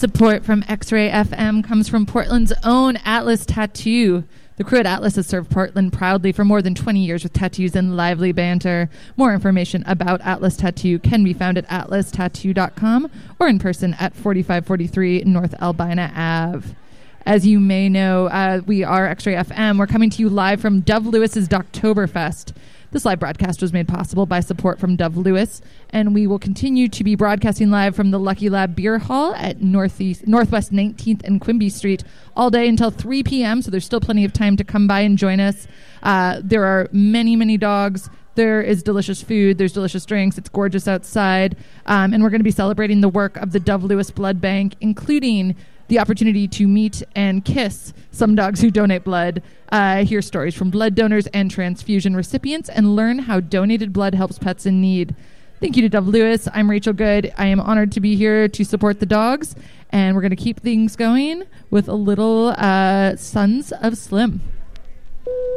Support from X-Ray FM comes from Portland's own Atlas Tattoo. The crew at Atlas has served Portland proudly for more than 20 years with tattoos and lively banter. More information about Atlas Tattoo can be found at atlastattoo.com or in person at 4543 North Albina Ave. As you may know, we are X-Ray FM. We're coming to you live from Dove Lewis's Doctoberfest. This live broadcast was made possible by support from Dove Lewis, and we will continue to be broadcasting live from the Lucky Lab Beer Hall at Northwest 19th and Quimby Street all day until 3 p.m., so there's still plenty of time to come by and join us. There are many, many dogs. There is delicious food. There's delicious drinks. It's gorgeous outside. And we're going to be celebrating the work of the Dove Lewis Blood Bank, including the opportunity to meet and kiss some dogs who donate blood, hear stories from blood donors and transfusion recipients, and learn how donated blood helps pets in need. Thank you to Dove Lewis. I'm Rachel Good. I am honored to be here to support the dogs, and we're going to keep things going with a little Sons of Slim.